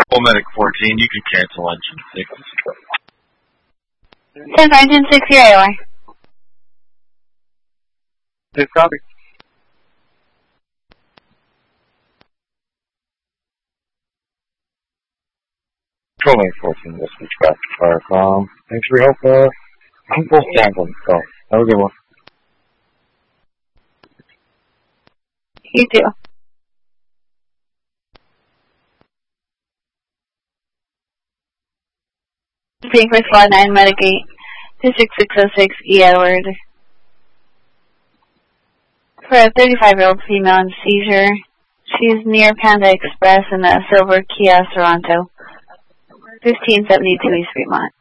Full Medic 14, you can cancel engine 6. Yes, engine 6 here, AOI. Yes, copy. Control Medic 14, we'll switch back to Firecom. Thanks for your help, I'm full stack on the call. Have a good one. You too. Being for Squad 9, Medic 8, 26606, E. Edward. For a 35-year-old female in seizure. She's near Panda Express in a silver Kia Sorento. 1572 East Fremont.